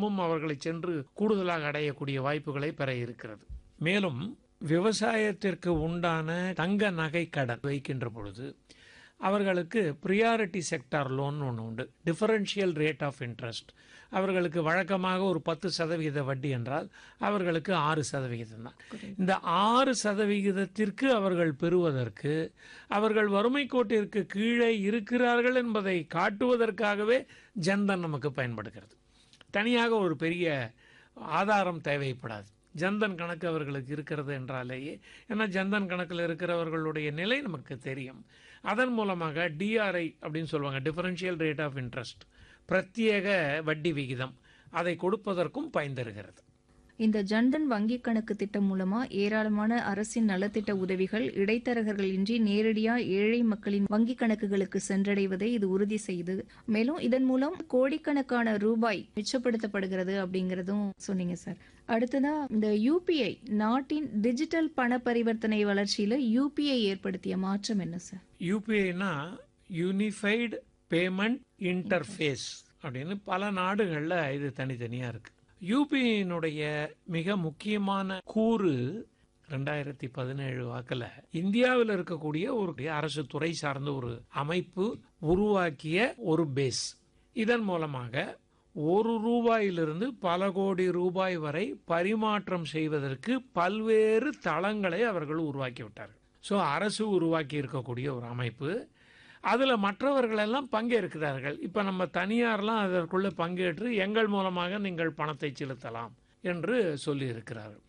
மூலமும் அவர்களை சென்று கூடுதலாக அடையக்கூடிய வாய்ப்புகளை பெற இருக்கிறது. மேலும் விவசாயத்திற்கு உண்டான தங்க நகை கடன் வைக்கின்ற பொழுது அவர்களுக்கு ப்ரியாரிட்டி செக்டார் லோன் ஒன்று உண்டு. டிஃபரன்ஷியல் ரேட் ஆஃப் இன்ட்ரெஸ்ட் அவர்களுக்கு வழக்கமாக ஒரு 10% வட்டி என்றால் அவர்களுக்கு 6% தான். இந்த 6%த்திற்கு அவர்கள் பெறுவதற்கு அவர்கள் வறுமை கோட்டிற்கு கீழே இருக்கிறார்கள் என்பதை காட்டுவதற்காகவே ஜன்தன் நமக்கு பயன்படுகிறது. தனியாக ஒரு பெரிய ஆதாரம் தேவைப்படாது. ஜன்தன் கணக்கு அவர்களுக்கு இருக்கிறது என்றாலேயே, ஏன்னா ஜன்தன் கணக்கில் இருக்கிறவர்களுடைய நிலை நமக்கு தெரியும். அதன் மூலமாக டிஆர்ஐ அப்படின்னு சொல்லுவாங்க, டிஃபரன்ஷியல் ரேட் ஆஃப் இன்ட்ரெஸ்ட், பிரத்யேக வட்டி விகிதம், அதை கொடுப்பதற்கும் பயன் தருகிறது. இந்த ஜன்தன் வங்கி கணக்கு திட்டம் மூலமா ஏராளமான அரசின் நலத்திட்ட உதவிகள் இடைத்தரகர்கள் இன்றி நேரடியா ஏழை மக்களின் வங்கி கணக்குகளுக்கு சென்றடைவதை இது உறுதி செய்து, மேலும் இதன் மூலம் கோடிக்கணக்கான ரூபாய் மிச்சப்படுத்தப்படுகிறது அப்படிங்கறதும் சொன்னீங்க சார். அடுத்ததா இந்த யூபிஐ, நாட்டின் டிஜிட்டல் பண பரிவர்த்தனை வளர்ச்சியில யூபிஐ ஏற்படுத்திய மாற்றம் என்ன சார்? யூபிஐனா யூனிஃபைடு பேமெண்ட் இன்டர்ஃபேஸ் அப்படின்னு பல நாடுகள்ல இது தனித்தனியா இருக்கு. யூபிஐனுடைய மிக முக்கியமான கூறு 2017 வாக்கில் இந்தியாவில் இருக்கக்கூடிய ஒரு அரசு துறை சார்ந்த ஒரு அமைப்பு உருவாக்கிய ஒரு பேஸ். இதன் மூலமாக ₹1 பல கோடி ரூபாய் வரை பரிமாற்றம் செய்வதற்கு பல்வேறு தளங்களை அவர்கள் உருவாக்கிவிட்டார்கள். ஸோ அரசு உருவாக்கி இருக்கக்கூடிய ஒரு அமைப்பு, அதில் மற்றவர்கள் எல்லாம் பங்கேற்கிறார்கள். இப்போ நம்ம தனியார்லாம் அதற்குள்ளே பங்கேற்று எங்கள் மூலமாக நீங்கள் பணத்தை செலுத்தலாம் என்று சொல்லி இருக்கிறார்கள்.